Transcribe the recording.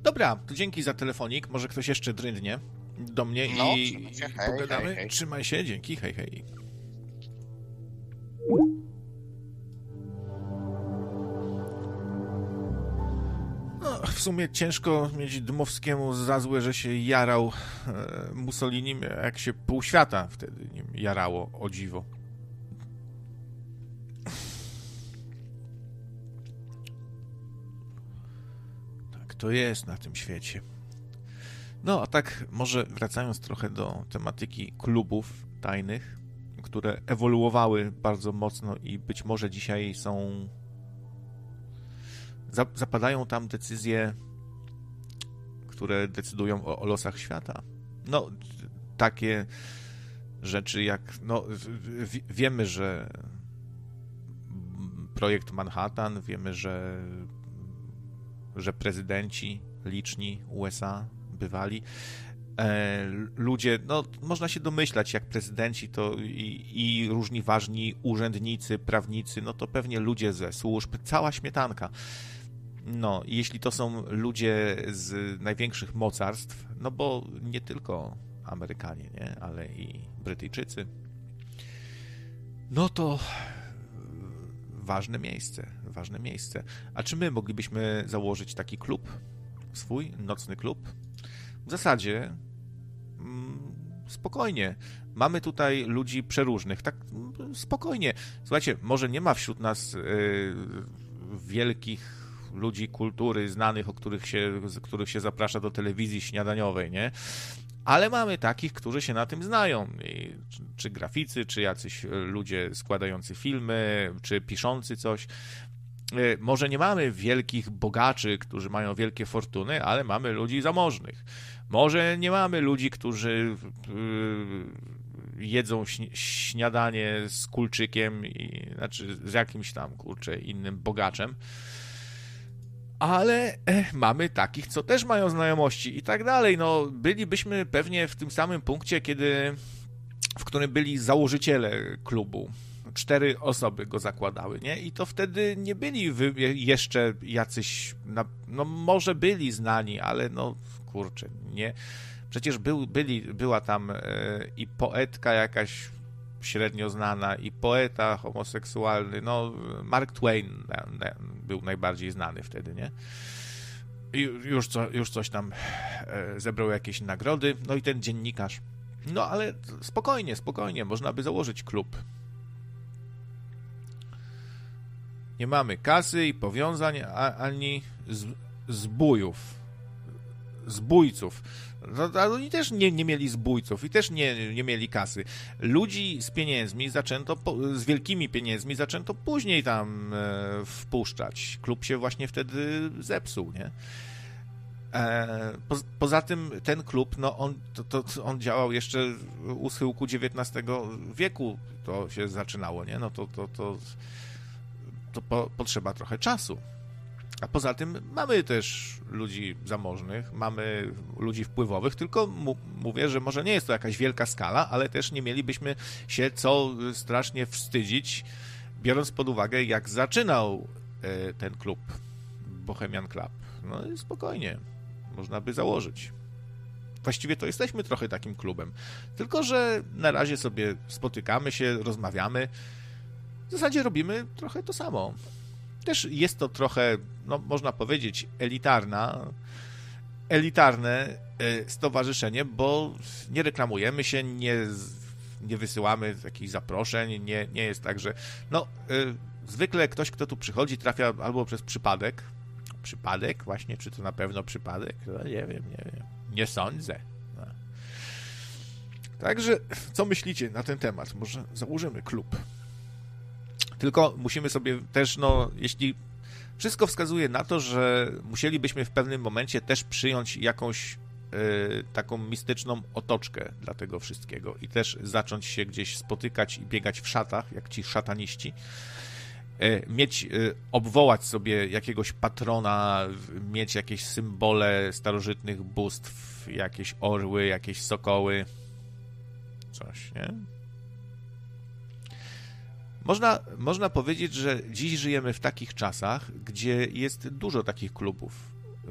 Dobra, to dzięki za telefonik. Może ktoś jeszcze dryndnie do mnie i pogadamy. Hej. Trzymaj się, dzięki, hej, hej. No, w sumie ciężko mieć Dmowskiemu za złe, że się jarał Mussolinim, jak się pół świata wtedy nim jarało, o dziwo. Tak to jest na tym świecie. No, a tak może wracając trochę do tematyki klubów tajnych, które ewoluowały bardzo mocno i być może dzisiaj są... Zapadają tam decyzje, które decydują o losach świata. No, takie rzeczy jak... No, wiemy, że projekt Manhattan, wiemy, że prezydenci liczni USA bywali. Ludzie, no można się domyślać, jak prezydenci to i różni ważni urzędnicy, prawnicy, no to pewnie ludzie ze służb, cała śmietanka. No, jeśli to są ludzie z największych mocarstw, no bo nie tylko Amerykanie, nie, ale i Brytyjczycy, no to ważne miejsce. A czy my moglibyśmy założyć taki klub, swój nocny klub? W zasadzie spokojnie. Mamy tutaj ludzi przeróżnych, tak spokojnie. Słuchajcie, może nie ma wśród nas wielkich ludzi kultury, znanych, których się zaprasza do telewizji śniadaniowej, nie? Ale mamy takich, którzy się na tym znają. Czy graficy, czy jacyś ludzie składający filmy, czy piszący coś. Może nie mamy wielkich bogaczy, którzy mają wielkie fortuny, ale mamy ludzi zamożnych. Może nie mamy ludzi, którzy jedzą śniadanie z kulczykiem, znaczy z jakimś tam, innym bogaczem, ale mamy takich, co też mają znajomości i tak dalej. No, bylibyśmy pewnie w tym samym punkcie, w którym byli założyciele klubu. 4 osoby go zakładały, nie? I to wtedy nie byli jeszcze jacyś, no może byli znani, ale no kurczę, nie. Przecież była tam i poetka jakaś średnio znana, i poeta homoseksualny, no Mark Twain był najbardziej znany wtedy, nie? I już coś tam zebrał jakieś nagrody, no i ten dziennikarz. No ale spokojnie, można by założyć klub. Nie mamy kasy i powiązań, ani zbójców. No, oni też nie mieli zbójców i też nie mieli kasy. Ludzi z pieniędzmi z wielkimi pieniędzmi zaczęto później tam wpuszczać. Klub się właśnie wtedy zepsuł, nie? Poza tym ten klub, no on działał jeszcze u schyłku XIX wieku. To się zaczynało, nie? No to potrzeba trochę czasu. A poza tym mamy też ludzi zamożnych, mamy ludzi wpływowych, tylko mówię, że może nie jest to jakaś wielka skala, ale też nie mielibyśmy się co strasznie wstydzić, biorąc pod uwagę, jak zaczynał ten klub, Bohemian Club. No i spokojnie, można by założyć. Właściwie to jesteśmy trochę takim klubem, tylko że na razie sobie spotykamy się, rozmawiamy, w zasadzie robimy trochę to samo. Też jest to trochę, no można powiedzieć, elitarne stowarzyszenie, bo nie reklamujemy się, nie wysyłamy jakichś zaproszeń, nie jest tak, że no zwykle ktoś, kto tu przychodzi, trafia albo przez przypadek właśnie, czy to na pewno przypadek, no, nie wiem, nie sądzę. No. Także co myślicie na ten temat? Może założymy klub? Tylko musimy sobie też, no, jeśli wszystko wskazuje na to, że musielibyśmy w pewnym momencie też przyjąć jakąś taką mistyczną otoczkę dla tego wszystkiego i też zacząć się gdzieś spotykać i biegać w szatach, jak ci szataniści, obwołać sobie jakiegoś patrona, mieć jakieś symbole starożytnych bóstw, jakieś orły, jakieś sokoły, coś, nie? Można powiedzieć, że dziś żyjemy w takich czasach, gdzie jest dużo takich klubów.